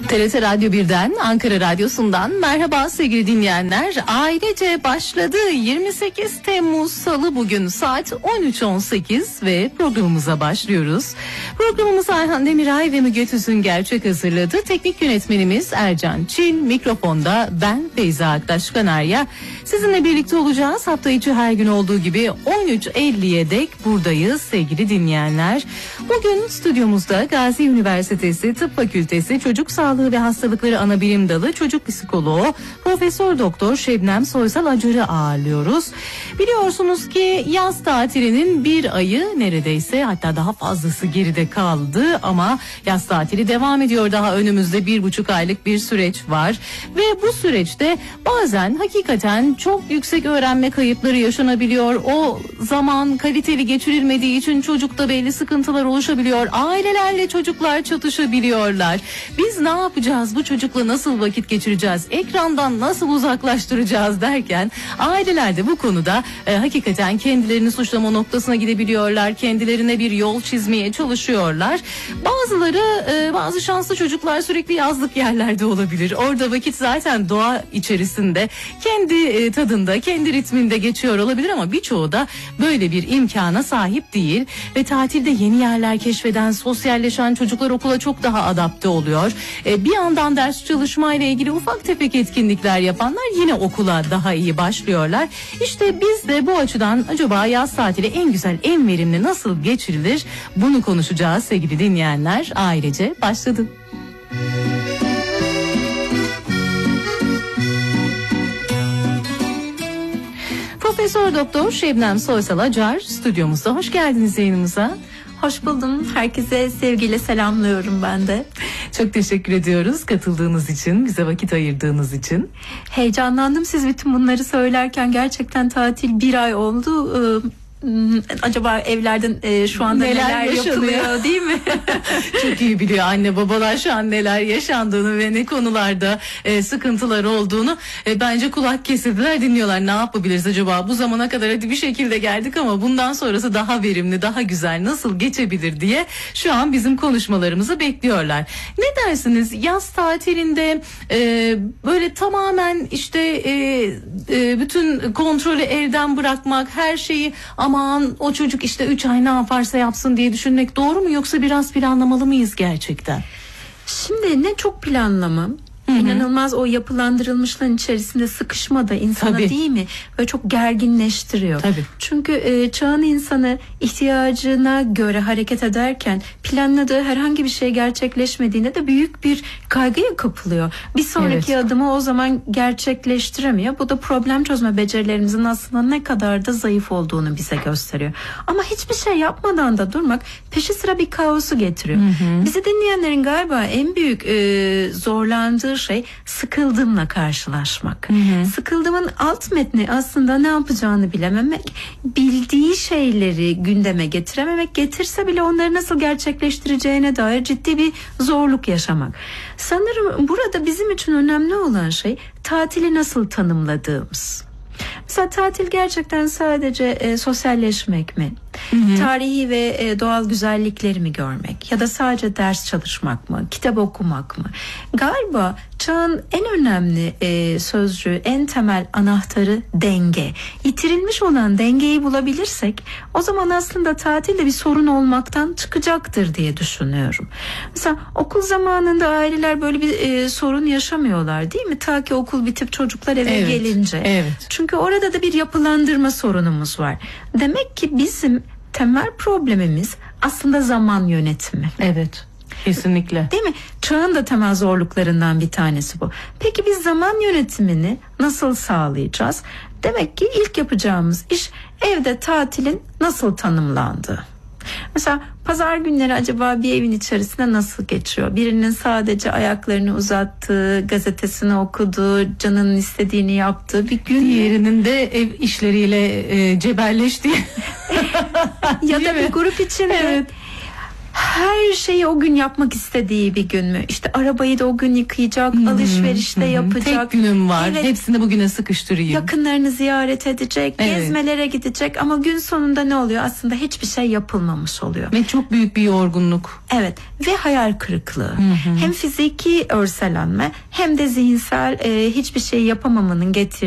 TRT Radyo 1'den, Ankara Radyosu'ndan merhaba sevgili dinleyenler. Ailece başladı. 28 Temmuz Salı bugün saat 13.18 ve programımıza başlıyoruz. Programımızı Ayhan Demiray ve Müge Tüzün Gerçek hazırladı. Teknik yönetmenimiz Ercan Çil, mikrofonda ben Feyza Aktaş Kanarya. Sizinle birlikte olacağız. Hafta içi her gün olduğu gibi 13.50'ye dek buradayız sevgili dinleyenler. Bugün stüdyomuzda Gazi Üniversitesi Tıp Fakültesi Çocuk Sağlığı ve Hastalıkları Anabilim Dalı Çocuk Psikoloğu Profesör Doktor Şebnem Soysal Acar'ı ağırlıyoruz. Biliyorsunuz ki yaz tatilinin bir ayı neredeyse, hatta daha fazlası geride kaldı ama yaz tatili devam ediyor. Daha önümüzde 1,5 aylık bir süreç var ve bu süreçte bazen hakikaten çok yüksek öğrenme kayıpları yaşanabiliyor. O zaman kaliteli geçirilmediği için çocukta belli sıkıntılar oluşabiliyor. Ailelerle çocuklar çatışabiliyorlar. Biz ne yapacağız? Bu çocukla nasıl vakit geçireceğiz? Ekrandan nasıl uzaklaştıracağız derken aileler de bu konuda hakikaten kendilerini suçlama noktasına gidebiliyorlar. Kendilerine bir yol çizmeye çalışıyorlar. Bazı şanslı çocuklar sürekli yazlık yerlerde olabilir. Orada vakit zaten doğa içerisinde kendi tadında, kendi ritminde geçiyor olabilir ama birçoğu da böyle bir imkana sahip değil ve tatilde yeni yerler keşfeden, sosyalleşen çocuklar okula çok daha adapte oluyor. Bir yandan ders çalışmayla ilgili ufak tefek etkinlikler yapanlar yine okula daha iyi başlıyorlar. İşte biz de bu açıdan acaba yaz tatili en güzel, en verimli nasıl geçirilir? Bunu konuşacağız sevgili dinleyenler. Ailece başladı. Profesör Doktor Şebnem Soysal Acar stüdyomuzda. Hoş geldiniz yayınımıza. Hoş buldum. Herkese sevgiyle selamlıyorum ben de. Çok teşekkür ediyoruz katıldığınız için, bize vakit ayırdığınız için. Heyecanlandım siz bütün bunları söylerken. Gerçekten tatil bir ay oldu. Acaba evlerden şu anda neler yapılıyor değil mi? Çok iyi biliyor anne babalar şu an neler yaşandığını ve ne konularda sıkıntılar olduğunu. Bence kulak kesildiler, dinliyorlar. Ne yapabiliriz acaba? Bu zamana kadar hadi bir şekilde geldik ama bundan sonrası daha verimli, daha güzel nasıl geçebilir diye şu an bizim konuşmalarımızı bekliyorlar. Ne dersiniz? Yaz tatilinde böyle tamamen işte bütün kontrolü elden bırakmak, her şeyi aman o çocuk işte 3 ay ne yaparsa yapsın diye düşünmek doğru mu, yoksa biraz planlamalı mıyız gerçekten? Şimdi ne çok planlama, İnanılmaz o yapılandırılmışların içerisinde sıkışma da insana Tabii. değil mi? Böyle çok gerginleştiriyor. Tabii. Çünkü çağın insanı ihtiyacına göre hareket ederken planladığı herhangi bir şey gerçekleşmediğinde de büyük bir kaygıya kapılıyor. Bir sonraki adımı o zaman gerçekleştiremiyor. Bu da problem çözme becerilerimizin aslında ne kadar da zayıf olduğunu bize gösteriyor. Ama hiçbir şey yapmadan da durmak peşi sıra bir kaosu getiriyor. Bizi dinleyenlerin galiba en büyük zorlandığı şey sıkıldığımla karşılaşmak. Sıkıldığımın alt metni aslında ne yapacağını bilememek, bildiği şeyleri gündeme getirememek, getirse bile onları nasıl gerçekleştireceğine dair ciddi bir zorluk yaşamak. Sanırım burada bizim için önemli olan şey tatili nasıl tanımladığımız. Mesela tatil gerçekten sadece sosyalleşmek mi? Tarihi ve doğal güzellikleri mi görmek? Ya da sadece ders çalışmak mı? Kitap okumak mı? Galiba çağın en önemli sözcüğü, en temel anahtarı denge. Yitirilmiş olan dengeyi bulabilirsek o zaman aslında tatilde bir sorun olmaktan çıkacaktır diye düşünüyorum. Mesela okul zamanında aileler böyle bir sorun yaşamıyorlar değil mi? Ta ki okul bitip çocuklar eve gelince. Evet. Çünkü orada da bir yapılandırma sorunumuz var. Demek ki bizim temel problemimiz aslında zaman yönetimi. Evet. Kesinlikle. Değil mi? Çağın da temel zorluklarından bir tanesi bu. Peki biz zaman yönetimini nasıl sağlayacağız? Demek ki ilk yapacağımız iş evde tatilin nasıl tanımlandığı. Mesela pazar günleri acaba bir evin içerisinde nasıl geçiyor? Birinin sadece ayaklarını uzattığı, gazetesini okuduğu, canının istediğini yaptığı bir gün. Diğerinin de ev işleriyle cebelleştiği. Ya da bir grup içinde. Evet. her şeyi o gün yapmak istediği bir gün mü? İşte arabayı da o gün yıkayacak, alışverişte yapacak. Tek günüm var. Evet. Hepsini bugüne sıkıştırayım. Yakınlarını ziyaret edecek, gezmelere gidecek ama gün sonunda ne oluyor? Aslında hiçbir şey yapılmamış oluyor. Ve çok büyük bir yorgunluk. Evet, ve hayal kırıklığı. Hem fiziki örselenme hem de zihinsel hiçbir şey yapamamanın getirdiği